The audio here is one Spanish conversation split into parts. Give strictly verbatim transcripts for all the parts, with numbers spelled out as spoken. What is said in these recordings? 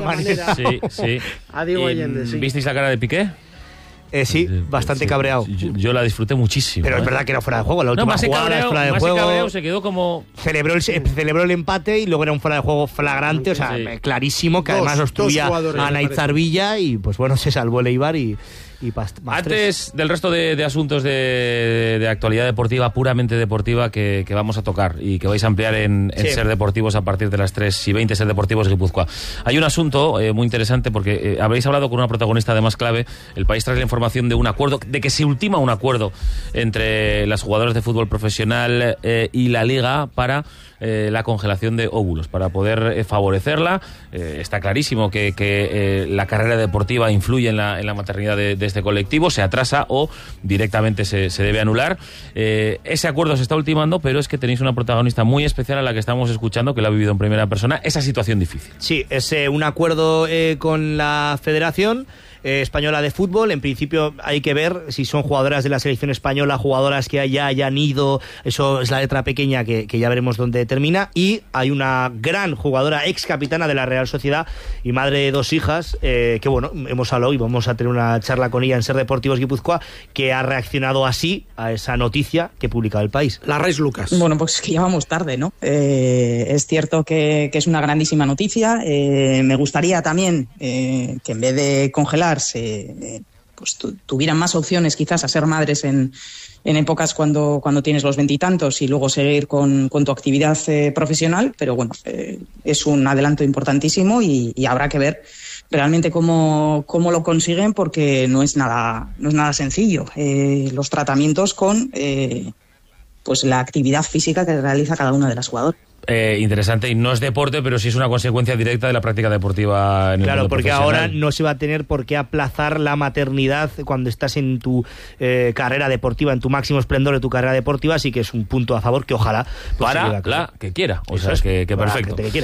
manera. Sí, sí. A Diego Allende, sí. ¿Visteis la cara de Piqué? Eh, sí, bastante sí, cabreado. Yo, yo la disfruté muchísimo. Pero ¿eh? es verdad que era fuera de juego. La no, última más jugada cabreado, fuera de más juego. Cabreado, se quedó como... Celebró el, celebró el empate y luego era un fuera de juego flagrante. O sea, sí. clarísimo, que dos, además obstruía a Naizar Villa y pues bueno, se salvó el Eibar y... Y past- Antes tres. del resto de, de asuntos de, de actualidad deportiva, puramente deportiva, que, que vamos a tocar y que vais a ampliar en, en sí. Ser Deportivos a partir de las tres y veinte, Ser Deportivos Guipúzcoa. Hay un asunto eh, muy interesante porque eh, habréis hablado con una protagonista además clave. El País trae la información de un acuerdo, de que se ultima un acuerdo entre las jugadoras de fútbol profesional eh, y la Liga para... Eh, la congelación de óvulos, para poder eh, favorecerla. Eh, está clarísimo que, que eh, la carrera deportiva influye en la, en la maternidad de, de este colectivo, se atrasa o directamente se, se debe anular. Eh, ese acuerdo se está ultimando, pero es que tenéis una protagonista muy especial a la que estamos escuchando, que la ha vivido en primera persona, esa situación difícil. Sí, es eh, un acuerdo eh, con la Federación Eh, española de fútbol. En principio hay que ver si son jugadoras de la selección española, jugadoras que ya hayan ido, eso es la letra pequeña que, que ya veremos dónde termina, y hay una gran jugadora, ex capitana de la Real Sociedad y madre de dos hijas, eh, que bueno, hemos hablado y vamos a tener una charla con ella en Ser Deportivos Guipúzcoa, que ha reaccionado así a esa noticia que publicaba El País. La Reis Lucas. Bueno, pues es que ya vamos tarde, ¿no? Eh, es cierto que, que es una grandísima noticia. Eh, me gustaría también eh, que en vez de congelar Se, pues tu, tuvieran más opciones quizás a ser madres en, en épocas cuando, cuando tienes los veintitantos y, y luego seguir con, con tu actividad eh, profesional, pero bueno, eh, es un adelanto importantísimo y, y habrá que ver realmente cómo, cómo lo consiguen, porque no es nada, no es nada sencillo. Eh, los tratamientos con eh, pues la actividad física que realiza cada una de las jugadoras. Eh, interesante, y no es deporte, pero sí es una consecuencia directa de la práctica deportiva en el Claro, mundo porque profesional. ahora no se va a tener por qué aplazar la maternidad cuando estás en tu eh, carrera deportiva, en tu máximo esplendor de tu carrera deportiva, así que es un punto a favor que ojalá pues, para la que quiera, o Eso sea, es, que, que para perfecto. Que, que quiera.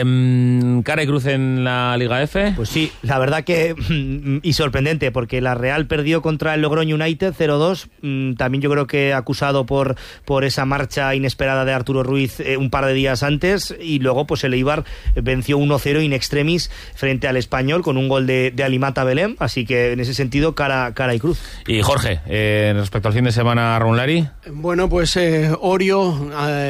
Eh, cara y cruz en la Liga F. Pues sí, la verdad que y sorprendente, porque la Real perdió contra el Logroño United cero dos, también yo creo que acusado por, por esa marcha inesperada de Arturo Ruiz eh, un par de días antes. Y luego pues el Eibar venció uno cero in extremis frente al Español con un gol de, de Alimata Belém, así que en ese sentido cara, cara y cruz. Y Jorge, eh, respecto al fin de semana, Raúl Lari. Bueno, pues eh, Orio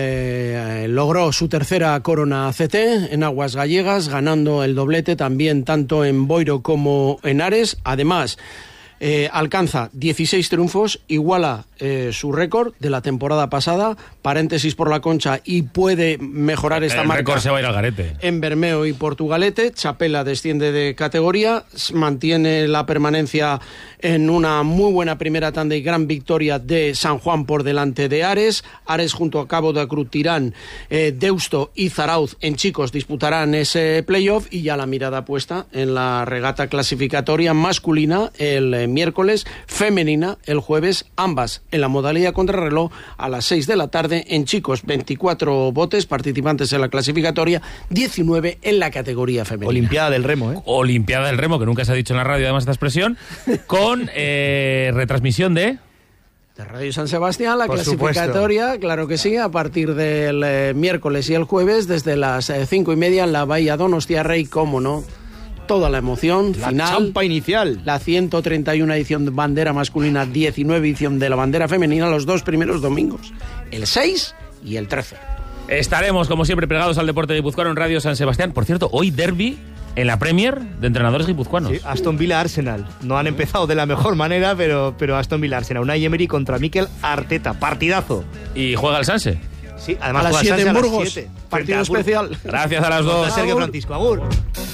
eh, logró su tercera corona C T en aguas gallegas, ganando el doblete también tanto en Boiro como en Ares. Además, Eh, alcanza dieciséis triunfos, iguala eh, su récord de la temporada pasada, paréntesis por la Concha, y puede mejorar esta el marca. El récord se va a ir al garete. En Bermeo y Portugalete. Chapela desciende de categoría, mantiene la permanencia en una muy buena primera tanda y gran victoria de San Juan por delante de Ares. Ares junto a Cabo de Cruz, Tirán, eh, Deusto y Zarauz en chicos disputarán ese playoff, y ya la mirada puesta en la regata clasificatoria masculina el eh, miércoles, femenina el jueves, ambas en la modalidad contrarreloj a las seis de la tarde. En chicos, veinticuatro botes participantes en la clasificatoria, diecinueve en la categoría femenina. Olimpiada del remo, ¿eh? Olimpiada del remo, que nunca se ha dicho en la radio además esta expresión, con eh, retransmisión de... De Radio San Sebastián, la Por clasificatoria, supuesto. Claro que sí, a partir del eh, miércoles y el jueves, desde las eh, cinco y media en la Bahía Donostiarra, y cómo no, toda la emoción La final. champa inicial. La ciento treinta y una edición de bandera masculina, diecinueve edición de la bandera femenina, los dos primeros domingos, el seis y el trece. Estaremos, como siempre, pegados al deporte guipuzcoano en Radio San Sebastián. Por cierto, hoy derbi en la Premier de entrenadores guipuzcoanos. Sí, Aston Villa Arsenal. No han empezado de la mejor manera, pero, pero Aston Villa Arsenal. Unai Emery contra Mikel Arteta. Partidazo. Y juega el Sanse. Sí, además a las juega siete en Sanse a las Burgos. siete. Partido especial. Gracias a las dos. Sergio Francisco Agur.